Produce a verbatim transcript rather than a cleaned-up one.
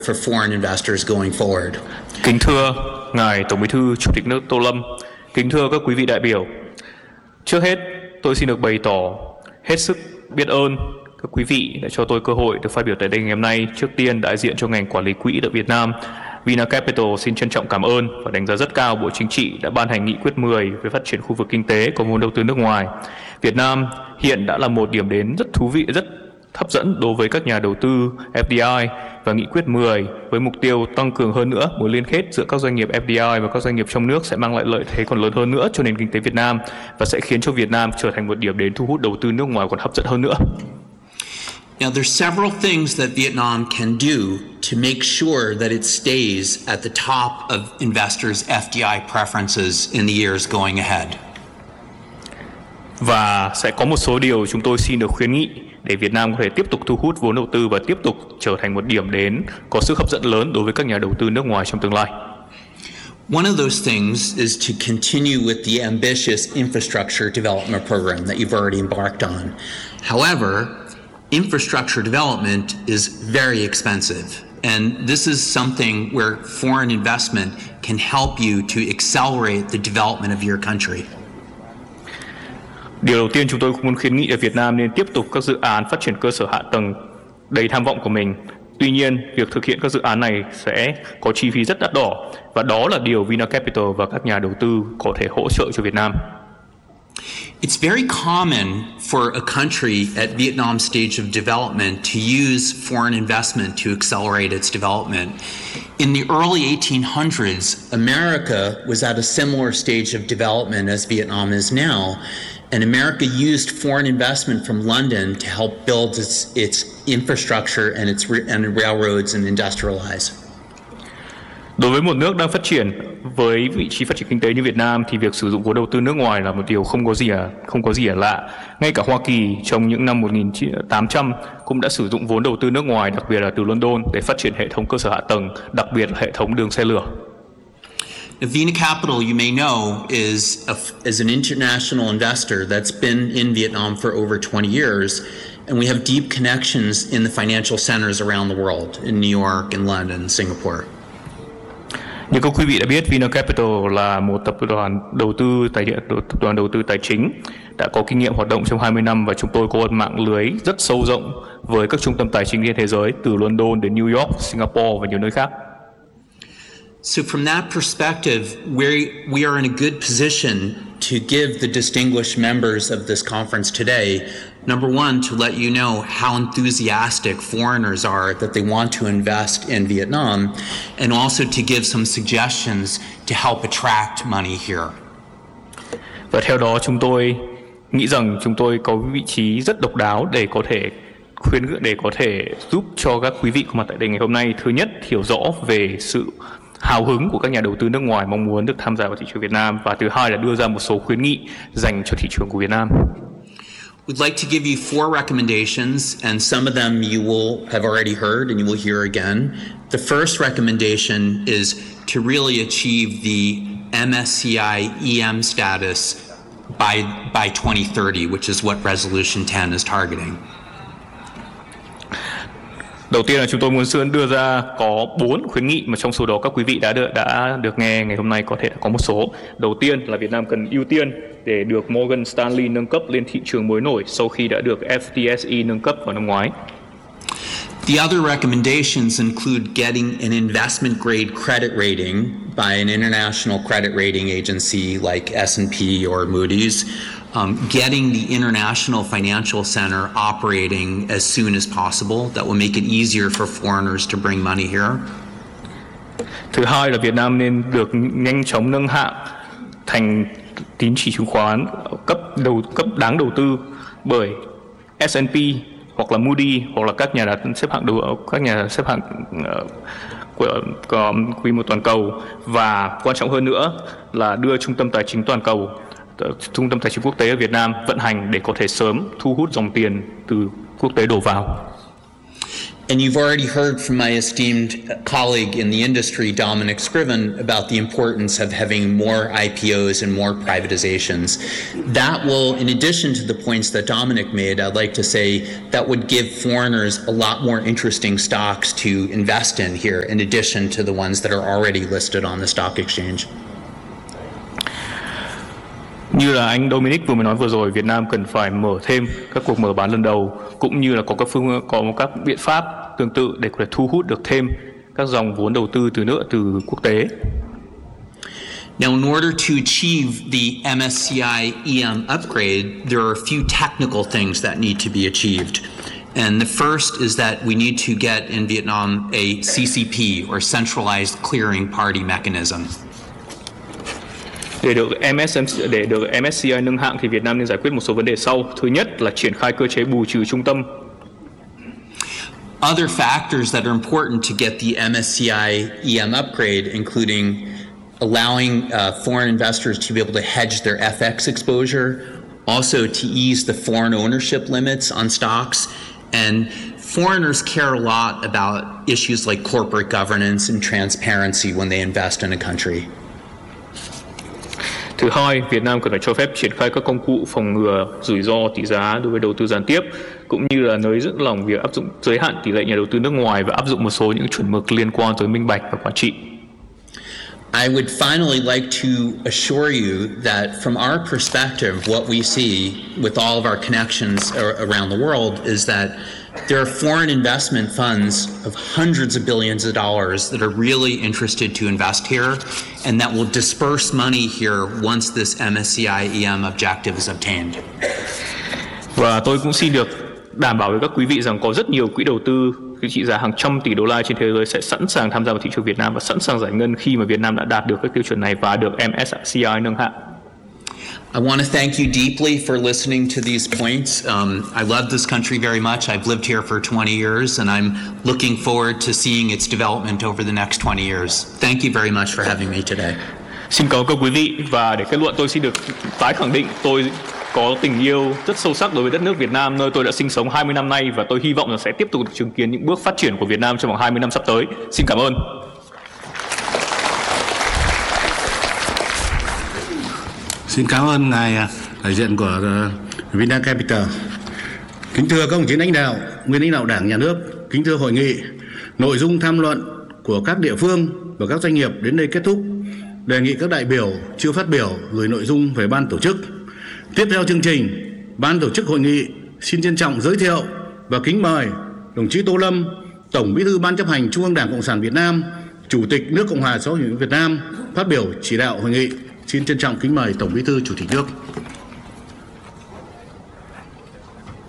for foreign investors going forward. Kính thưa Ngài Tổng Bí thư Chủ tịch nước Tô Lâm, kính thưa các quý vị đại biểu. Trước hết, tôi xin được bày tỏ hết sức biết ơn các quý vị đã cho tôi cơ hội được phát biểu tại đây ngày hôm nay. Trước tiên, đại diện cho ngành quản lý quỹ tại Việt Nam, Vinacapital xin trân trọng cảm ơn và đánh giá rất cao Bộ Chính trị đã ban hành nghị quyết mười về phát triển khu vực kinh tế có vốn đầu tư nước ngoài. Việt Nam hiện đã là một điểm đến rất thú vị, rất hấp dẫn đối với các nhà đầu tư F D I, và nghị quyết mười với mục tiêu tăng cường hơn nữa mối liên kết giữa các doanh nghiệp F D I và các doanh nghiệp trong nước sẽ mang lại lợi thế còn lớn hơn nữa cho nền kinh tế Việt Nam và sẽ khiến cho Việt Nam trở thành một điểm đến thu hút đầu tư nước ngoài còn hấp dẫn hơn nữa. Now, there's several things that Vietnam can do to make sure that it stays at the top of investors' F D I preferences in the years going ahead. Và sẽ có một số điều chúng tôi xin được khuyến nghị để Việt Nam có thể tiếp tục thu hút vốn đầu tư và tiếp tục trở thành một điểm đến có sức hấp dẫn lớn đối với các nhà đầu tư nước ngoài trong tương lai. One of those things is to continue with the ambitious infrastructure development program that you've already embarked on. However, infrastructure development is very expensive, and this is something where foreign investment can help you to accelerate the development of your country. Điều đầu tiên chúng tôi muốn khuyến nghị ở Việt Nam nên tiếp tục các dự án phát triển cơ sở hạ tầng đầy tham vọng của mình. Tuy nhiên, việc thực hiện các dự án này sẽ có chi phí rất đắt đỏ, và đó là điều Vinacapital và các nhà đầu tư có thể hỗ trợ cho Việt Nam. It's very common for a country at Vietnam's stage of development to use foreign investment to accelerate its development. In the early eighteen hundreds, America was at a similar stage of development as Vietnam is now, and America used foreign investment from London to help build its, its infrastructure and its and railroads and industrialize. Đối với một nước đang phát triển với vị trí phát triển kinh tế như Việt Nam thì việc sử dụng vốn đầu tư nước ngoài là một điều không có gì à, không có gì là lạ. Ngay cả Hoa Kỳ trong những năm một nghìn tám trăm cũng đã sử dụng vốn đầu tư nước ngoài, đặc biệt là từ London, để phát triển hệ thống cơ sở hạ tầng, đặc biệt là hệ thống đường xe lửa. Vinacapital, you may know, is a, is an international investor that's been in Vietnam for over twenty years, and we have deep connections in the financial centers around the world, in New York and London, Singapore. Như các quý vị đã biết, Vinacapital là một tập đoàn đầu tư tài tập đoàn đầu tư tài chính đã có kinh nghiệm hoạt động trong hai mươi năm, và chúng tôi có một mạng lưới rất sâu rộng với các trung tâm tài chính trên thế giới, từ London đến New York, Singapore và nhiều nơi khác. So from that perspective, we we are in a good position to give the distinguished members of this conference today, number one, to let you know how enthusiastic foreigners are that they want to invest in Vietnam, and also to give some suggestions to help attract money here. Và theo đó, chúng tôi nghĩ rằng chúng tôi có vị trí rất độc đáo để có thể khuyến để có thể giúp cho các quý vị có mặt tại đây ngày hôm nay. Thứ nhất, hiểu rõ về sự hào hứng của các nhà đầu tư nước ngoài mong muốn được tham gia vào thị trường Việt Nam, và thứ hai là đưa ra một số khuyến nghị dành cho thị trường của Việt Nam. We'd like to give you four recommendations, and some of them you will have already heard and you will hear again. The first recommendation is to really achieve the M S C I E M status by by twenty thirty, which is what Resolution ten is targeting. Đầu tiên là chúng tôi muốn đưa ra có bốn khuyến nghị mà trong số đó các quý vị đã được, đã được nghe ngày hôm nay có thể có một số. Đầu tiên là Việt Nam cần ưu tiên để được Morgan Stanley nâng cấp lên thị trường mới nổi sau khi đã được F T S E nâng cấp vào năm ngoái. The other recommendations include getting an investment grade credit rating by an international credit rating agency like S and P or Moody's. Um, getting the International Financial Center operating as soon as possible. That will make it easier for foreigners to bring money here. Thứ hai là Việt Nam nên được nhanh chóng nâng hạng thành tín chỉ chứng khoán cấp đầu cấp đáng đầu tư bởi S and P hoặc là Moody hoặc là các nhà đặt xếp hạng đầu các nhà xếp hạng uh, của uh, quy mô toàn cầu, và quan trọng hơn nữa là đưa trung tâm tài chính toàn cầu, trung tâm tài chính quốc tế ở Việt Nam vận hành để có thể sớm thu hút dòng tiền từ quốc tế đổ vào. And you've already heard from my esteemed colleague in the industry, Dominic Scriven, about the importance of having more I P Os and more privatizations. That will, in addition to the points that Dominic made, I'd like to say that would give foreigners a lot more interesting stocks to invest in here, in addition to the ones that are already listed on the stock exchange. Như là anh Dominic vừa mới nói vừa rồi, Việt Nam cần phải mở thêm các cuộc mở bán lần đầu, cũng như là có các phương có các biện pháp tương tự để có thể thu hút được thêm các dòng vốn đầu tư từ nữa từ quốc tế. Now, in order to achieve the M S C I E M upgrade, there are a few technical things that need to be achieved. And the first is that we need to get in Vietnam a C C P, or Centralized Clearing Party Mechanism. Để được M S để được M S C I nâng hạng thì Việt Nam nên giải quyết một số vấn đề sau. Thứ nhất là triển khai cơ chế bù trừ trung tâm. Other factors that are important to get the M S C I E M upgrade, including allowing uh, foreign investors to be able to hedge their F X exposure, also to ease the foreign ownership limits on stocks, and foreigners care a lot about issues like corporate governance and transparency when they invest in a country. Thứ hai, Việt Nam cần phải cho phép triển khai các công cụ phòng ngừa rủi ro tỷ giá đối với đầu tư gián tiếp, cũng như là nới lỏng việc áp dụng giới hạn tỷ lệ nhà đầu tư nước ngoài và áp dụng một số những chuẩn mực liên quan tới minh bạch và quản trị. I would finally like to assure you that from our perspective, what we see with all of our connections around the world is that there are foreign investment funds of hundreds of billions of dollars that are really interested to invest here, and that will disperse money here once this M S C I E M objective is obtained. Và tôi cũng xin được đảm bảo với các quý vị rằng có rất nhiều quỹ đầu tư cái trị giá hàng trăm tỷ đô la trên thế giới sẽ sẵn sàng tham gia vào thị trường Việt Nam và sẵn sàng giải ngân khi mà Việt Nam đã đạt được các tiêu chuẩn này và được M S C I nâng hạng. I want to thank you deeply for listening to these points. Um, I love this country very much. I've lived here for twenty years, and I'm looking forward to seeing its development over the next twenty years. Thank you very much for having me today. Xin cảm ơn các quý vị, và để kết luận tôi xin được tái khẳng định tôi có tình yêu rất sâu sắc đối với đất nước Việt Nam, nơi tôi đã sinh sống hai mươi năm nay, và tôi hy vọng là sẽ tiếp tục được chứng kiến những bước phát triển của Việt Nam trong vòng hai mươi năm sắp tới. Xin cảm ơn. Xin cảm ơn ngài đại diện của Vietnam Capital. Kính thưa các đồng chí lãnh đạo, nguyên lãnh đạo Đảng, Nhà nước, kính thưa hội nghị, nội dung tham luận của các địa phương và các doanh nghiệp đến đây kết thúc. Đề nghị các đại biểu chưa phát biểu gửi nội dung về ban tổ chức. Tiếp theo chương trình, ban tổ chức hội nghị xin trân trọng giới thiệu và kính mời đồng chí Tô Lâm, Tổng Bí thư Ban chấp hành Trung ương Đảng Cộng sản Việt Nam, Chủ tịch nước Cộng hòa xã hội chủ nghĩa Việt Nam phát biểu chỉ đạo hội nghị. Xin trân trọng kính mời Tổng Bí thư Chủ tịch nước.